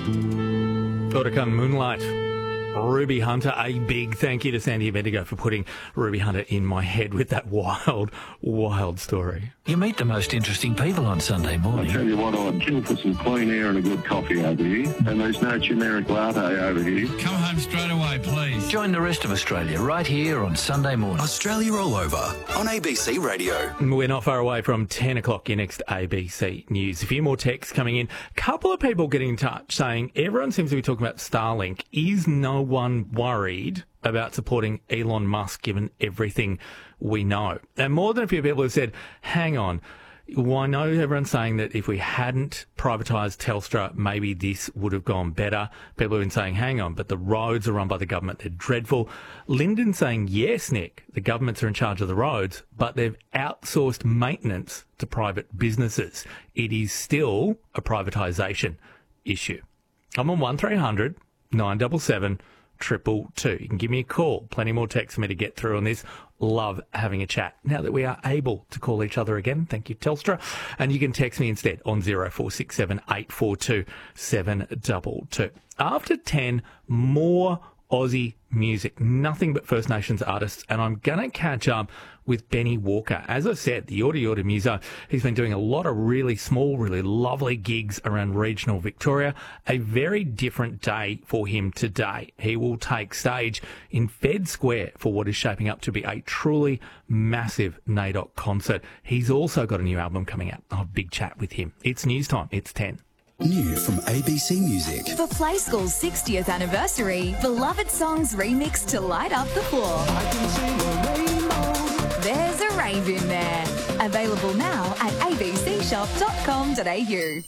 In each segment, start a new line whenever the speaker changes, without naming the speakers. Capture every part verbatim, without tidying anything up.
Thought Moonlight. Ruby Hunter, a big thank you to Sandy Abedigo for putting Ruby Hunter in my head with that wild, wild story.
You meet the most interesting people on Sunday morning.
I tell you what, I'd kill for some clean air and a good coffee over here, and there's no generic latte over here.
Come home straight away, please.
Join the rest of Australia right here on Sunday morning.
Australia All Over on A B C Radio.
We're not far away from ten o'clock, your next A B C News. A few more texts coming in. A couple of people getting in touch saying everyone seems to be talking about Starlink. Is no one worried about supporting Elon Musk given everything we know? And more than a few people have said, hang on, well, I know everyone's saying that if we hadn't privatised Telstra, maybe this would have gone better. People have been saying, hang on, but the roads are run by the government. They're dreadful. Lyndon saying, yes, Nick, the governments are in charge of the roads, but they've outsourced maintenance to private businesses. It is still a privatisation issue. I'm on one three hundred nine seven seven triple two. You can give me a call. Plenty more text for me to get through on this. Love having a chat. Now that we are able to call each other again, thank you, Telstra. And you can text me instead on zero four six seven eight four two seven two two. After ten, more Aussie music. Nothing but First Nations artists. And I'm going to catch up with Benny Walker. As I said, the Yorta Yorta Muso, he's been doing a lot of really small, really lovely gigs around regional Victoria. A very different day for him today. He will take stage in Fed Square for what is shaping up to be a truly massive NAIDOC concert. He's also got a new album coming out. I'll have a big chat with him. It's news time. It's ten.
New from A B C Music.
For Play School's sixtieth anniversary, beloved songs remixed to light up the floor.
I can sing a rainbow.
There's a rave in there. Available now at a b c shop dot com dot a u.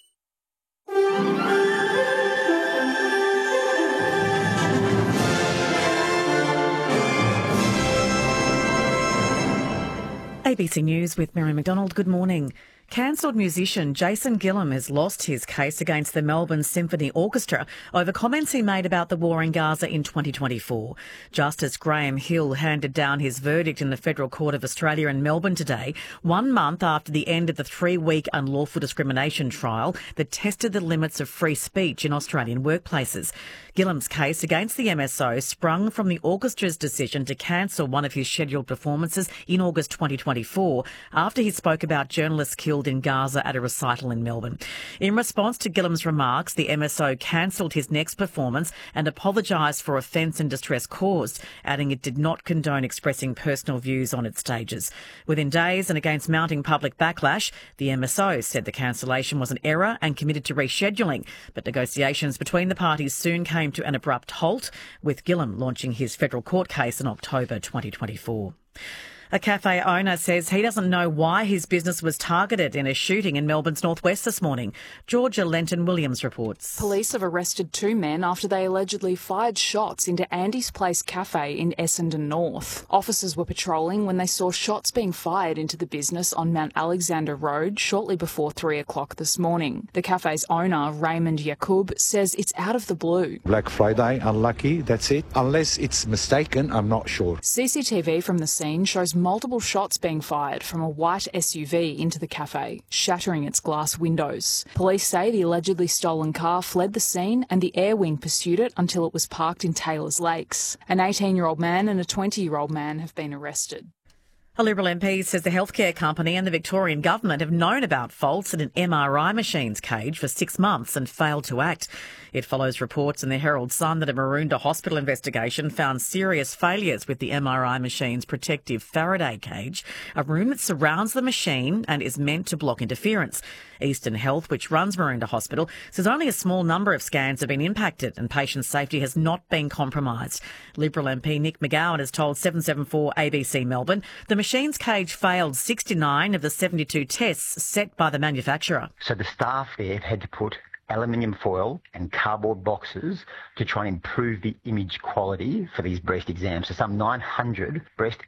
A B C News with Mary McDonald. Good morning. Cancelled musician Jason Gillam has lost his case against the Melbourne Symphony Orchestra over comments he made about the war in Gaza in twenty twenty-four. Justice Graham Hill handed down his verdict in the Federal Court of Australia in Melbourne today, one month after the end of the three-week unlawful discrimination trial that tested the limits of free speech in Australian workplaces. Gillam's case against the M S O sprung from the orchestra's decision to cancel one of his scheduled performances in August twenty twenty-four after he spoke about journalists killed in Gaza at a recital in Melbourne. In response to Gillam's remarks, the M S O cancelled his next performance and apologised for offence and distress caused, adding it did not condone expressing personal views on its stages. Within days and against mounting public backlash, the M S O said the cancellation was an error and committed to rescheduling, but negotiations between the parties soon came to an abrupt halt, with Gillam launching his federal court case in October twenty twenty-four. A cafe owner says he doesn't know why his business was targeted in a shooting in Melbourne's northwest this morning. Georgia Lenton-Williams reports.
Police have arrested two men after they allegedly fired shots into Andy's Place Cafe in Essendon North. Officers were patrolling when they saw shots being fired into the business on Mount Alexander Road shortly before three o'clock this morning. The cafe's owner, Raymond Yacoub, says it's out of the blue.
Black Friday, unlucky, that's it. Unless it's mistaken, I'm not sure.
C C T V from the scene shows multiple shots being fired from a white S U V into the cafe, shattering its glass windows. Police say the allegedly stolen car fled the scene and the air wing pursued it until it was parked in Taylors Lakes. An eighteen-year-old man and a twenty-year-old man have been arrested.
A Liberal M P says the healthcare company and the Victorian government have known about faults in an M R I machine's cage for six months and failed to act. It follows reports in the Herald Sun that a Maroondah hospital investigation found serious failures with the M R I machine's protective Faraday cage, a room that surrounds the machine and is meant to block interference. Eastern Health, which runs Maroondah Hospital, says only a small number of scans have been impacted and patient safety has not been compromised. Liberal M P Nick McGowan has told seven seven four A B C Melbourne the machine's cage failed sixty-nine of the seventy-two tests set by the manufacturer.
So the staff there had to put aluminium foil and cardboard boxes to try and improve the image quality for these breast exams. So some nine hundred breast